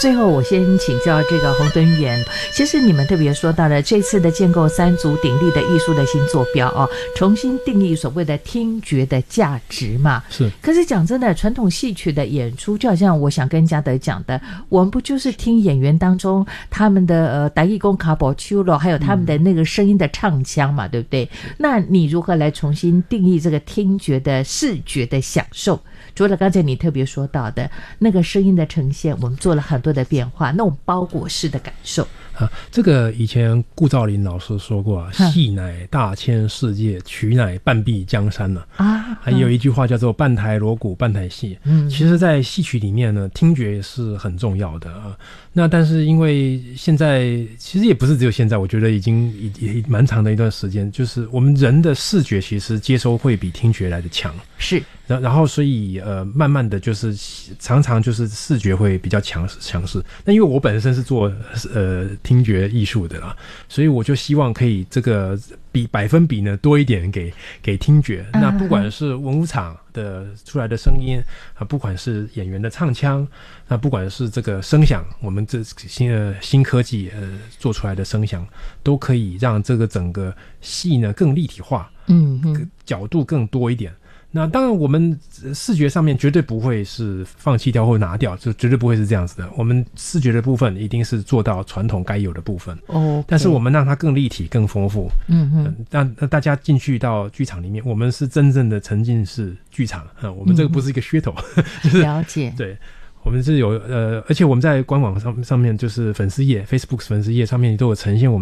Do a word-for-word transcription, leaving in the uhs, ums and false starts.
最后我先请教这个洪敦远，其实你们特别说到了这次的建构三足鼎立的艺术的新坐标哦，重新定义所谓的听觉的价值嘛。 是。 可是讲真的，传统戏曲的演出，就好像我想跟嘉德讲的，我们不就是听演员当中他们的呃台语讲卡宝秋咯，还有他们的那个声音的唱腔嘛，对不对？那你如何来重新定义这个听觉的视觉的享受？除了刚才你特别说到的那个声音的呈现，我们做了很多的变化，那种包裹式的感受啊，这个以前顾兆麟老师说过啊，戏乃大千世界，曲乃半壁江山呢。啊，还有一句话叫做半台锣鼓半台戏。嗯，其实在戏曲里面呢，听觉是很重要的啊。那但是因为现在其实也不是只有现在，我觉得已经也蛮长的一段时间，就是我们人的视觉其实接收会比听觉来的强。 是。 然然后所以呃慢慢的就是常常就是视觉会比较强势强势。那因为我本身是做呃听觉艺术的啦，所以我就希望可以这个比百分比呢多一点给给听觉。那不管是文武场的出来的声音啊，不管是演员的唱腔，那不管是这个声响，我们这新的新科技呃做出来的声响，都可以让这个整个戏呢更立体化，嗯，角度更多一点。那当然我们视觉上面绝对不会是放弃掉或拿掉，就绝对不会是这样子的。我们视觉的部分一定是做到传统该有的部分，哦、okay ，但是我们让它更立体更丰富。嗯嗯，让让大家进去到剧场里面，我们是真正的沉浸式剧场，嗯，我们这个不是一个噱头，嗯、就是了解。 对，我们是有呃，而且我们在官网上上面就是粉丝页 Facebook 粉丝页上面都有呈现我们